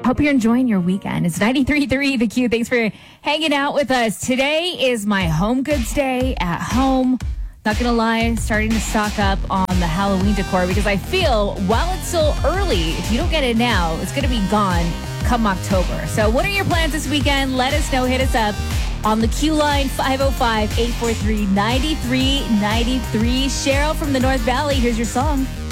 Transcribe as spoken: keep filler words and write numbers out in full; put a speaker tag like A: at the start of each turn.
A: Hope you're enjoying your weekend. It's ninety-three point three The Q. Thanks for hanging out with us. Today is my home goods day at home. Not going to lie, starting to stock up on the Halloween decor because I feel while it's still early, if you don't get it now, it's going to be gone come October. So what are your plans this weekend? Let us know. Hit us up on the Q line, five oh five, eight four three, nine three nine three. Cheryl from the North Valley, here's your song.